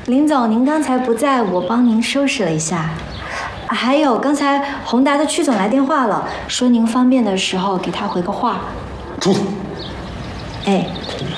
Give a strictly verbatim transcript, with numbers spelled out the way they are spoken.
林总，您刚才不在，我帮您收拾了一下。还有，刚才宏达的曲总来电话了，说您方便的时候给他回个话。 出去。 哎。